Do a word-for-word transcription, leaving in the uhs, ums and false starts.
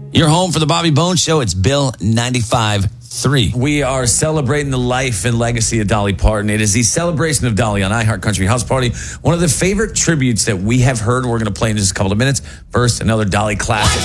You're home for the Bobby Bones Show. It's Bill ninety-five point three. We are celebrating the life and legacy of Dolly Parton. It is the celebration of Dolly on iHeart Country House Party. One of the favorite tributes that we have heard. We're going to play in just a couple of minutes. First, another Dolly classic.